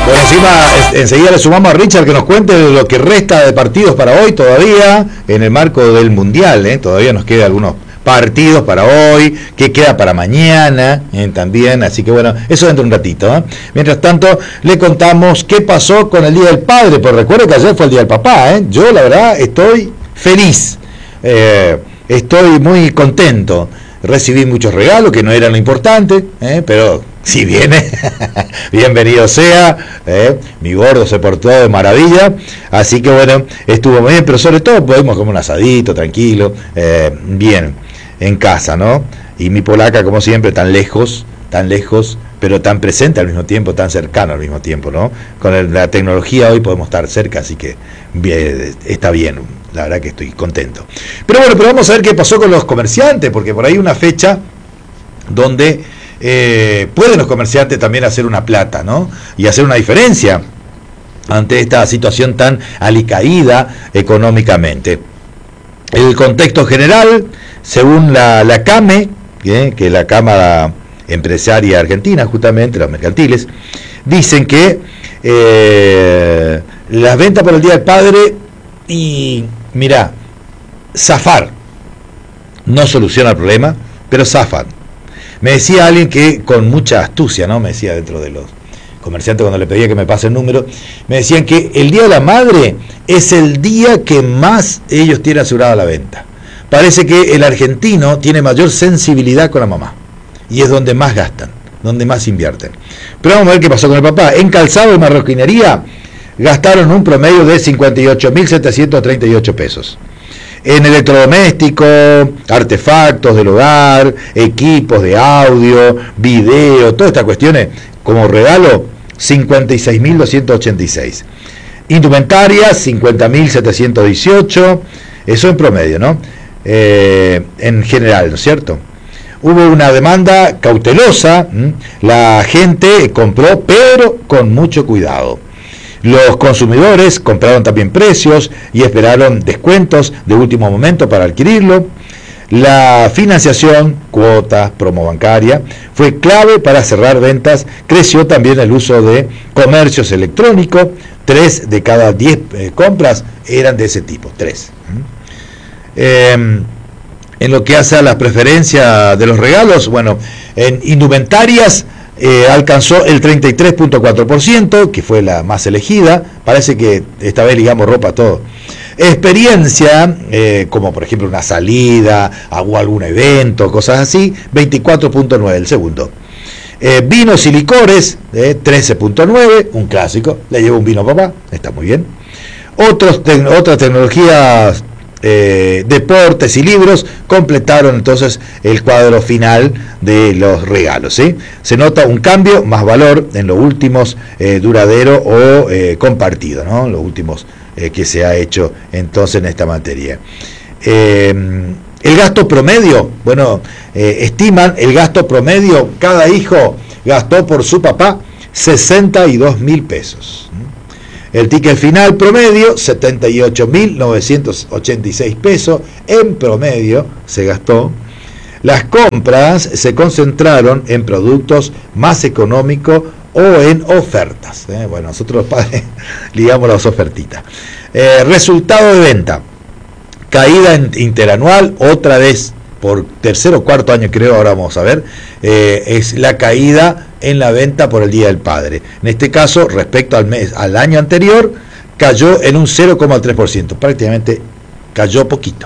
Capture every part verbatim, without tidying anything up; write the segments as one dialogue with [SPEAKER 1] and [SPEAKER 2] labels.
[SPEAKER 1] Por encima, enseguida le sumamos a Richard que nos cuente lo que resta de partidos para hoy todavía en el marco del Mundial, ¿eh? Todavía nos quedan algunos partidos para hoy, que queda para mañana eh, también, así que bueno, eso dentro de un ratito, ¿eh? Mientras tanto, le contamos qué pasó con el Día del Padre, porque recuerde que ayer fue el Día del Papá, ¿eh? Yo la verdad estoy feliz, eh, estoy muy contento, recibí muchos regalos que no eran lo importante, ¿eh? Pero si viene, bienvenido sea, ¿eh? Mi gordo se portó de maravilla, así que bueno, estuvo muy bien, pero sobre todo podemos comer un asadito, tranquilo, eh, bien, en casa, ¿no? Y mi polaca, como siempre, tan lejos, tan lejos, pero tan presente al mismo tiempo, tan cercano al mismo tiempo, ¿no? Con el, la tecnología hoy podemos estar cerca, así que bien, está bien, la verdad que estoy contento. Pero bueno, pero vamos a ver qué pasó con los comerciantes, porque por ahí una fecha donde eh, pueden los comerciantes también hacer una plata, ¿no? Y hacer una diferencia ante esta situación tan alicaída económicamente. El contexto general, según la, la CAME, ¿eh? que es la Cámara Empresaria Argentina, justamente, los mercantiles, dicen que eh, las ventas por el Día del Padre, y mirá, zafar, no soluciona el problema, pero zafan. Me decía alguien que con mucha astucia, ¿no? Me decía dentro de los comerciantes cuando le pedía que me pase el número, me decían que el Día de la Madre es el día que más ellos tienen asegurada la venta. Parece que el argentino tiene mayor sensibilidad con la mamá y es donde más gastan, donde más invierten. Pero vamos a ver qué pasó con el papá. En calzado y marroquinería gastaron un promedio de cincuenta y ocho mil setecientos treinta y ocho pesos. En electrodoméstico, artefactos del hogar, equipos de audio, video, todas estas cuestiones, como regalo, cincuenta y seis mil doscientos ochenta y seis. Indumentaria, cincuenta mil setecientos dieciocho, eso en promedio, ¿no? Eh, en general, ¿no es cierto? Hubo una demanda cautelosa, ¿m? La gente compró, pero con mucho cuidado. Los consumidores compraron también precios y esperaron descuentos de último momento para adquirirlo. La financiación, cuotas, promo bancaria, fue clave para cerrar ventas. Creció también el uso de comercios electrónicos. Tres de cada diez eh, compras eran de ese tipo, tres. Eh, en lo que hace a la preferencia de los regalos, bueno, en indumentarias, Eh, alcanzó el treinta y tres punto cuatro por ciento, que fue la más elegida. Parece que esta vez ligamos ropa todo. Experiencia, eh, como por ejemplo una salida, o algún evento, cosas así, veinticuatro punto nueve, el segundo. Eh, vinos y licores, eh, trece punto nueve, un clásico, le llevo un vino a papá, está muy bien. Otros te- otras tecnologías, Eh, deportes y libros completaron entonces el cuadro final de los regalos, ¿sí? Se nota un cambio, más valor en los últimos eh, duradero o eh, compartido, ¿no? Los últimos eh, que se ha hecho entonces en esta materia. Eh, el gasto promedio, bueno, eh, estiman el gasto promedio, cada hijo gastó por su papá sesenta y dos mil pesos. El ticket final promedio, setenta y ocho mil novecientos ochenta y seis pesos en promedio se gastó. Las compras se concentraron en productos más económicos o en ofertas. ¿eh? Bueno, nosotros los padres ligamos las ofertitas. Eh, resultado de venta, caída en interanual, otra vez por tercer o cuarto año creo, ahora vamos a ver, eh, es la caída en la venta por el Día del Padre. En este caso, respecto al mes, al año anterior, cayó en un cero coma tres por ciento, prácticamente cayó poquito.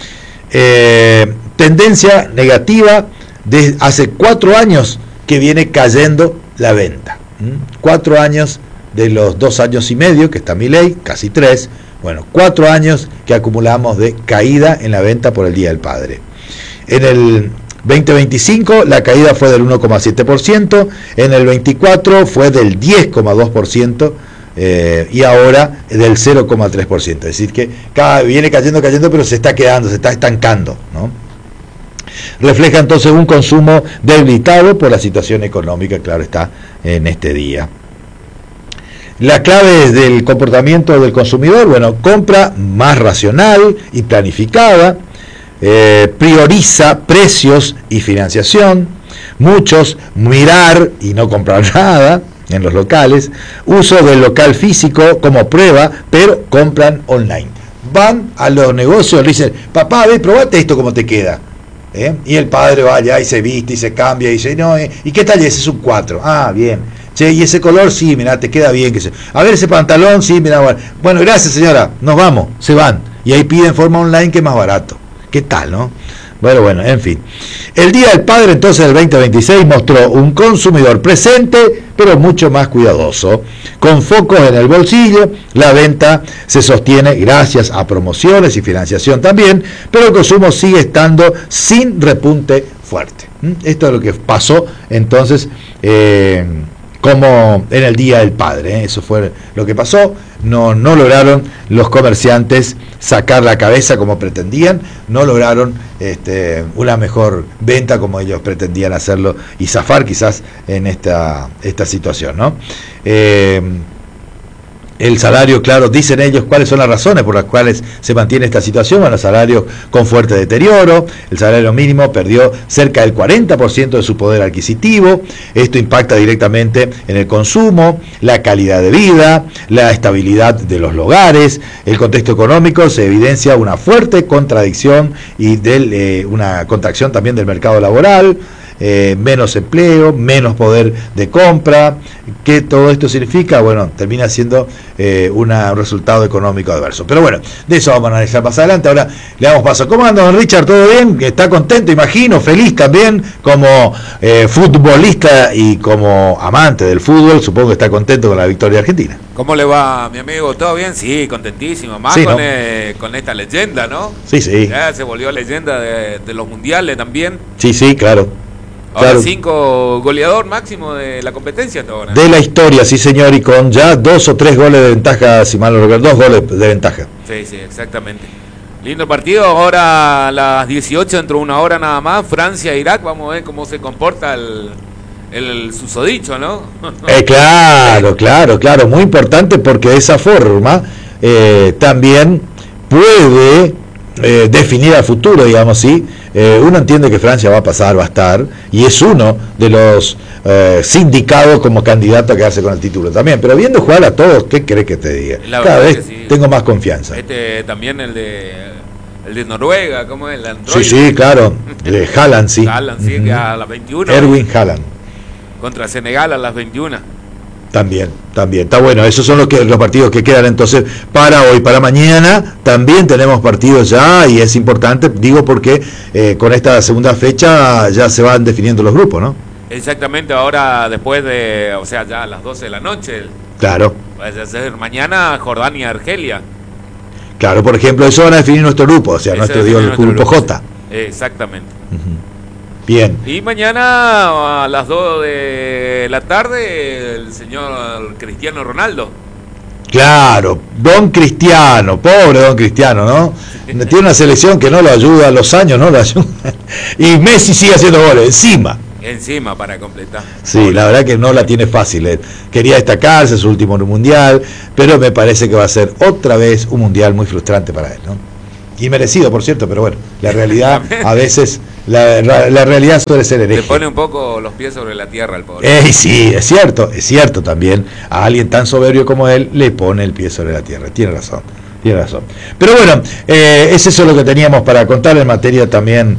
[SPEAKER 1] Eh, tendencia negativa, de hace cuatro años que viene cayendo la venta. ¿Mm? Cuatro años de los dos años y medio, que está mi ley, casi tres, bueno, cuatro años que acumulamos de caída en la venta por el Día del Padre. En el veinte veinticinco la caída fue del uno coma siete por ciento, en el veinticuatro fue del diez coma dos por ciento eh, y ahora del cero coma tres por ciento. Es decir, que cada, viene cayendo, cayendo, pero se está quedando, se está estancando, ¿no? Refleja entonces un consumo debilitado por la situación económica, claro está, en este día. La clave del comportamiento del consumidor, bueno, compra más racional y planificada. Eh, prioriza precios y financiación. Muchos mirar y no comprar nada. en los locales, uso del local físico como prueba, pero compran online. Van a los negocios, le dicen, papá, ve, probate esto cómo te queda. ¿Eh? Y el padre va allá y se viste y se cambia y dice, no, eh, ¿y qué tal? Ese es un cuatro. Ah, bien. Che, y ese color, sí, mira, te queda bien. Que se... A ver, ese pantalón, sí, mira, bueno. Bueno, gracias señora, nos vamos, se van. Y ahí piden forma online que es más barato. ¿Qué tal, no? Bueno, bueno, en fin. El Día del Padre entonces del veinte veintiséis mostró un consumidor presente, pero mucho más cuidadoso. Con focos en el bolsillo, la venta se sostiene gracias a promociones y financiación también, pero el consumo sigue estando sin repunte fuerte. Esto es lo que pasó entonces eh, como en el Día del Padre, ¿eh? Eso fue lo que pasó. No, no lograron los comerciantes sacar la cabeza como pretendían, no lograron este, una mejor venta como ellos pretendían hacerlo y zafar quizás en esta, esta situación, ¿no? Eh, El salario, claro, dicen ellos cuáles son las razones por las cuales se mantiene esta situación. Bueno, salarios con fuerte deterioro, el salario mínimo perdió cerca del cuarenta por ciento de su poder adquisitivo, esto impacta directamente en el consumo, la calidad de vida, la estabilidad de los hogares, el contexto económico, se evidencia una fuerte contradicción y del, eh, una contracción también del mercado laboral. Eh, menos empleo, menos poder de compra. ¿Qué todo esto significa? Bueno, termina siendo eh, una, un resultado económico adverso. Pero bueno, de eso vamos a analizar más adelante. Ahora le damos paso. ¿Cómo anda, don Richard? ¿Todo bien? ¿Está contento, imagino? ¿Feliz también? Como eh, futbolista y como amante del fútbol, supongo que está contento con la victoria argentina.
[SPEAKER 2] ¿Cómo le va, mi amigo? ¿Todo bien? Sí, contentísimo. Más sí, con, ¿no? eh, con esta leyenda, ¿no?
[SPEAKER 1] Sí, sí.
[SPEAKER 2] Ya se volvió leyenda de, de los mundiales también.
[SPEAKER 1] Sí, sí, claro.
[SPEAKER 2] Ahora
[SPEAKER 1] claro.
[SPEAKER 2] Cinco goleador máximo de la competencia hasta ahora.
[SPEAKER 1] De la historia, sí señor, y con ya dos o tres goles de ventaja, si mal no recuerdo, dos goles de ventaja.
[SPEAKER 2] Sí, sí, exactamente. Lindo partido, ahora a las dieciocho, dentro de una hora nada más, Francia-Irak, vamos a ver cómo se comporta el, el susodicho, ¿no?
[SPEAKER 1] Eh, claro, claro, claro, muy importante porque de esa forma eh, también puede eh, definir al futuro, digamos, sí. Eh, uno entiende que Francia va a pasar, va a estar, y es uno de los eh, sindicados como candidato a quedarse con el título también. Pero viendo jugar a todos, ¿qué crees que te diga? Cada vez sí. Tengo más confianza.
[SPEAKER 2] Este también el de el de Noruega, ¿cómo es? El
[SPEAKER 1] Android. Sí, sí, claro. De Haaland, sí.
[SPEAKER 2] Haaland, sí, uh-huh. Que a las veintiuna.
[SPEAKER 1] Erwin Haaland.
[SPEAKER 2] Contra Senegal a las veintiuna.
[SPEAKER 1] También, también, está bueno, esos son los que los partidos que quedan entonces para hoy, para mañana también tenemos partidos ya y es importante, digo porque eh, con esta segunda fecha ya se van definiendo los grupos, ¿no?
[SPEAKER 2] Exactamente, ahora después de, o sea, ya a las doce de la noche.
[SPEAKER 1] Claro.
[SPEAKER 2] Va a ser mañana Jordania, Argelia.
[SPEAKER 1] Claro, por ejemplo, eso van a definir nuestro grupo, o sea, Ese nuestro, digo, el nuestro grupo, grupo J.
[SPEAKER 2] Sí. Exactamente.
[SPEAKER 1] Uh-huh. Bien.
[SPEAKER 2] Y mañana a las dos de la tarde el señor Cristiano Ronaldo.
[SPEAKER 1] Claro, don Cristiano, pobre don Cristiano, ¿no? Tiene una selección que no lo ayuda, los años no lo ayudan. Y Messi sigue haciendo goles, encima.
[SPEAKER 2] Encima para completar.
[SPEAKER 1] Sí, la verdad que no la tiene fácil. Eh. Quería destacarse, su último mundial, pero me parece que va a ser otra vez un mundial muy frustrante para él, ¿no? Y merecido, por cierto, pero bueno, la realidad a veces, la, la, la realidad suele ser hereje.
[SPEAKER 2] Le pone un poco los pies sobre la tierra al pobre.
[SPEAKER 1] Eh, sí, es cierto, es cierto también. A alguien tan soberbio como él le pone el pie sobre la tierra. Tiene razón, tiene razón. Pero bueno, eh, es eso lo que teníamos para contar en materia también,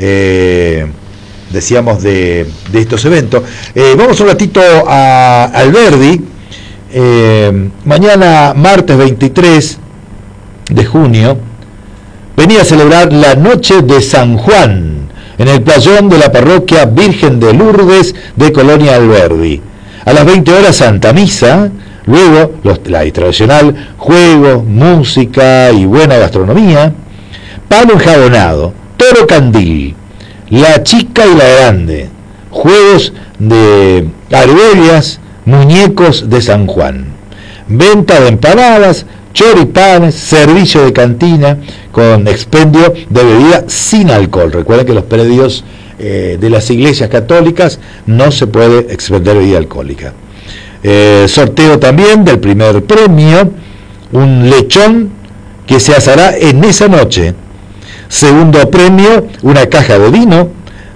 [SPEAKER 1] eh, decíamos, de, de estos eventos. Eh, vamos un ratito a Alberdi. Eh, mañana, martes veintitrés de junio, venía a celebrar la noche de San Juan en el playón de la parroquia Virgen de Lourdes de Colonia Alberdi. A las veinte horas Santa Misa, luego los, la tradicional juegos, música y buena gastronomía, palo enjabonado, toro candil, la chica y la grande, juegos de argollas, muñecos de San Juan, venta de empanadas, choripanes, servicio de cantina con expendio de bebida sin alcohol. Recuerden que los predios eh, de las iglesias católicas no se puede expender bebida alcohólica. Eh, sorteo también del primer premio, un lechón que se asará en esa noche. Segundo premio, una caja de vino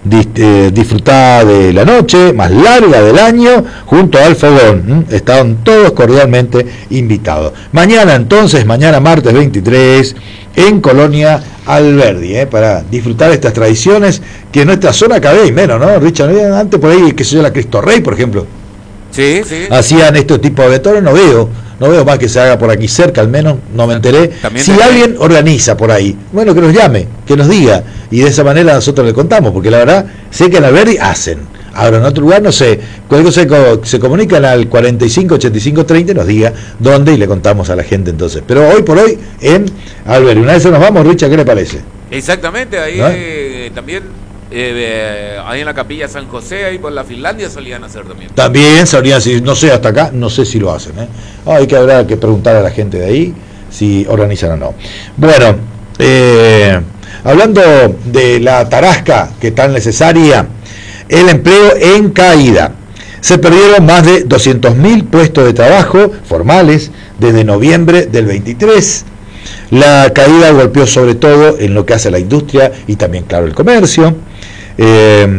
[SPEAKER 1] dis, eh, disfrutada de la noche más larga del año junto al fogón. ¿Mm? Estaban todos cordialmente invitados. Mañana entonces, mañana martes veintitrés, en Colonia Alberdi, ¿eh? para disfrutar estas tradiciones que en nuestra zona cada vez menos, ¿no, Richard? Antes por ahí, qué sé yo, la Cristo Rey, por ejemplo.
[SPEAKER 2] Sí, sí.
[SPEAKER 1] Hacían este tipo de eventos, no veo, no veo más que se haga por aquí cerca, al menos, no me enteré.
[SPEAKER 2] También
[SPEAKER 1] si alguien hay. organiza por ahí, bueno, que nos llame, que nos diga, y de esa manera nosotros le contamos, porque la verdad, sé que en Alberdi hacen. Ahora en otro lugar, no sé, cualquier cosa se, se comunican al cuarenta y cinco ochenta y cinco treinta, nos diga dónde y le contamos a la gente entonces. Pero hoy por hoy, en Alberdi, una vez nos vamos, Richard, ¿qué le parece?
[SPEAKER 2] Exactamente, ahí
[SPEAKER 1] ¿no?
[SPEAKER 2] eh, también, eh, eh, ahí en la capilla San José, ahí por la Finlandia solían hacer también.
[SPEAKER 1] También solían, no sé, hasta acá, no sé si lo hacen, ¿eh? Ah, hay que habrá que preguntar a la gente de ahí si organizan o no. Bueno, eh, hablando de la tarasca que tan necesaria, el empleo en caída. Se perdieron más de doscientos mil puestos de trabajo formales desde noviembre del veintitrés. La caída golpeó sobre todo en lo que hace la industria y también, claro, el comercio. Eh,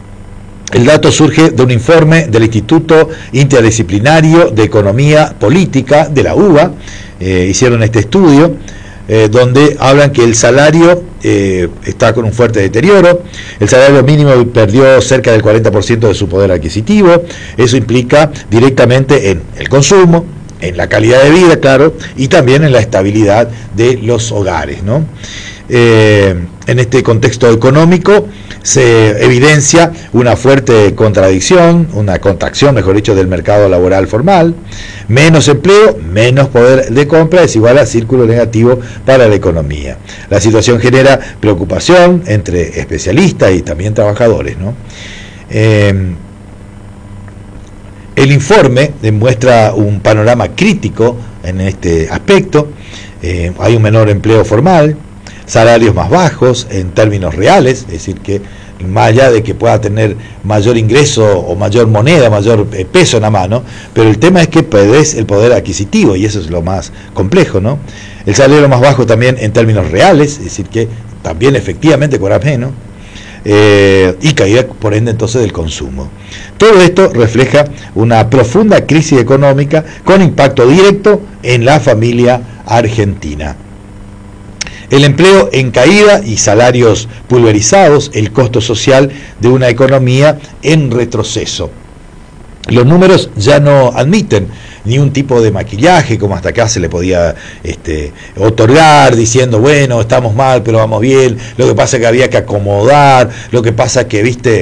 [SPEAKER 1] el dato surge de un informe del Instituto Interdisciplinario de Economía Política de la U B A. Eh, hicieron este estudio eh, donde hablan que el salario eh, está con un fuerte deterioro. El salario mínimo perdió cerca del cuarenta por ciento de su poder adquisitivo. Eso implica directamente en el consumo, en la calidad de vida, claro, y también en la estabilidad de los hogares, ¿no? Eh, en este contexto económico se evidencia una fuerte contradicción, una contracción, mejor dicho, del mercado laboral formal. Menos empleo, menos poder de compra es igual a círculo negativo para la economía. La situación genera preocupación entre especialistas y también trabajadores, ¿no? Eh, el informe demuestra un panorama crítico en este aspecto. Eh, hay un menor empleo formal, salarios más bajos en términos reales, es decir, que más allá de que pueda tener mayor ingreso o mayor moneda, mayor peso en la mano, pero el tema es que perdés el poder adquisitivo y eso es lo más complejo, ¿no? El salario más bajo también en términos reales, es decir, que también efectivamente cobra menos, eh, y caída por ende entonces del consumo. Todo esto refleja una profunda crisis económica con impacto directo en la familia argentina. El empleo en caída y salarios pulverizados, el costo social de una economía en retroceso. Los números ya no admiten ni un tipo de maquillaje como hasta acá se le podía este, otorgar diciendo, bueno, estamos mal pero vamos bien, lo que pasa es que había que acomodar, lo que pasa es que, viste,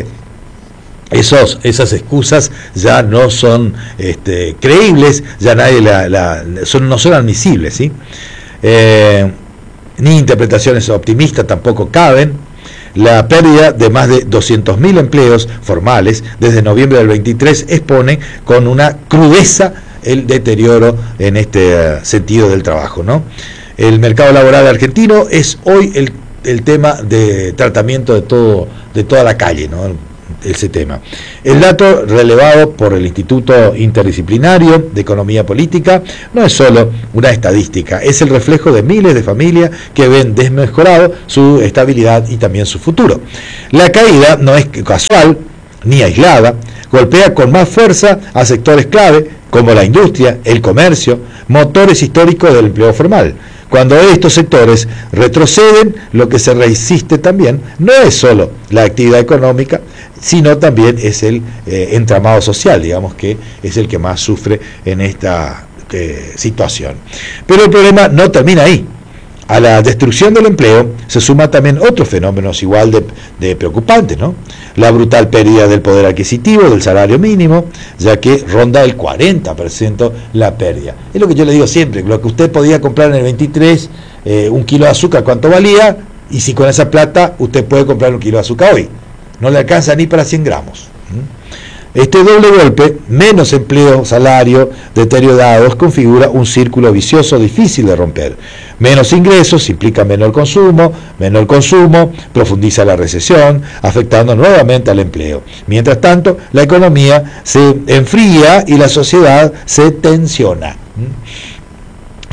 [SPEAKER 1] esos, esas excusas ya no son este, creíbles, ya nadie la, la, son, no son admisibles, ¿sí? Eh, ni interpretaciones optimistas tampoco caben. La pérdida de más de doscientos mil empleos formales desde noviembre del veintitrés expone con una crudeza el deterioro en este uh, sentido del trabajo, ¿no? El mercado laboral argentino es hoy el, el tema de tratamiento de todo, de toda la calle, ¿no? Ese tema. El dato relevado por el Instituto Interdisciplinario de Economía Política no es solo una estadística, es el reflejo de miles de familias que ven desmejorado su estabilidad y también su futuro. La caída no es casual ni aislada, golpea con más fuerza a sectores clave como la industria, el comercio, motores históricos del empleo formal. Cuando estos sectores retroceden, lo que se resiste también no es solo la actividad económica, sino también es el eh, entramado social, digamos, que es el que más sufre en esta eh, situación. Pero el problema no termina ahí. A la destrucción del empleo se suman también otros fenómenos igual de, de preocupantes, ¿no? La brutal pérdida del poder adquisitivo, del salario mínimo, ya que ronda el cuarenta por ciento la pérdida. Es lo que yo le digo siempre, lo que usted podía comprar en el veintitrés, eh, un kilo de azúcar, ¿cuánto valía? Y si con esa plata usted puede comprar un kilo de azúcar hoy. No le alcanza ni para cien gramos. Este doble golpe, menos empleo, salario, deteriorados, configura un círculo vicioso difícil de romper. Menos ingresos implica menor consumo, menor consumo profundiza la recesión, afectando nuevamente al empleo. Mientras tanto, la economía se enfría y la sociedad se tensiona.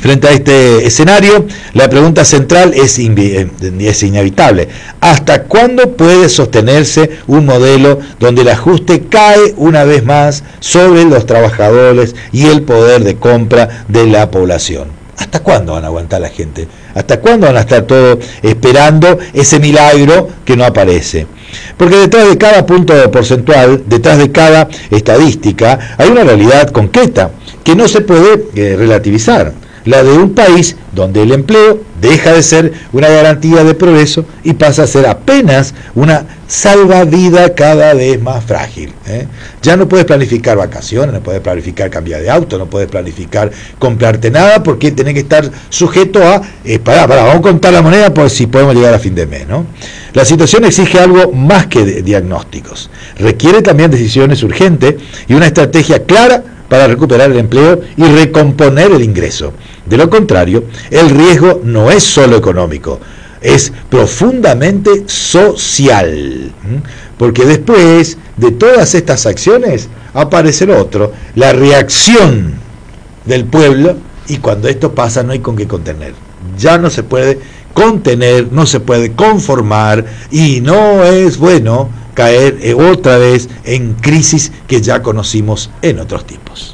[SPEAKER 1] Frente a este escenario, la pregunta central es, es inevitable. ¿Hasta cuándo puede sostenerse un modelo donde el ajuste cae una vez más sobre los trabajadores y el poder de compra de la población? ¿Hasta cuándo van a aguantar la gente? ¿Hasta cuándo van a estar todos esperando ese milagro que no aparece? Porque detrás de cada punto porcentual, detrás de cada estadística, hay una realidad concreta que no se puede eh, relativizar. La de un país donde el empleo deja de ser una garantía de progreso y pasa a ser apenas una salvavidas cada vez más frágil. ¿eh? Ya no puedes planificar vacaciones, no puedes planificar cambiar de auto, no puedes planificar comprarte nada porque tenés que estar sujeto a, eh, pará, pará, vamos a contar la moneda por si podemos llegar a fin de mes. ¿no? La situación exige algo más que de diagnósticos. Requiere también decisiones urgentes y una estrategia clara para recuperar el empleo y recomponer el ingreso. De lo contrario, el riesgo no es solo económico, es profundamente social, porque después de todas estas acciones aparece lo otro, la reacción del pueblo, y cuando esto pasa no hay con qué contener, ya no se puede contener, no se puede conformar, y no es bueno caer otra vez en crisis que ya conocimos en otros tiempos.